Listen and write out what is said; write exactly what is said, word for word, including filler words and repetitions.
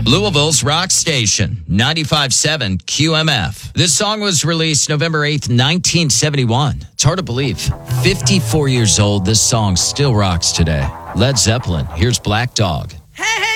Louisville's rock station, ninety-five point seven Q M F. This song was released November eighth, nineteen seventy-one. It's hard to believe. fifty-four years old, this song still rocks today. Led Zeppelin, here's Black Dog. Hey, hey!